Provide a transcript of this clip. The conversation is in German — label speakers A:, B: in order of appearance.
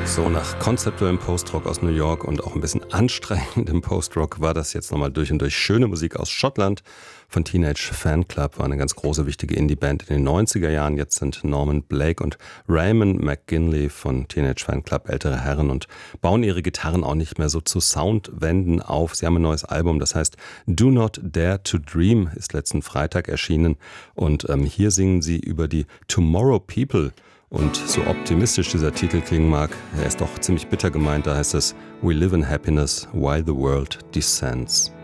A: So, nach konzeptuellem Post-Rock aus New York und auch ein bisschen anstrengendem Post-Rock war das jetzt nochmal durch und durch schöne Musik aus Schottland von Teenage Fanclub. War eine ganz große, wichtige Indie-Band in den 90er Jahren. Jetzt sind Norman Blake und Raymond McGinley von Teenage Fanclub ältere Herren und bauen ihre Gitarren auch nicht mehr so zu Soundwänden auf. Sie haben ein neues Album, das heißt Do Not Dare to Dream, ist letzten Freitag erschienen. Und hier singen sie über die Tomorrow People. Und so optimistisch dieser Titel klingen mag, er ist doch ziemlich bitter gemeint, da heißt es We live in happiness while the world descends.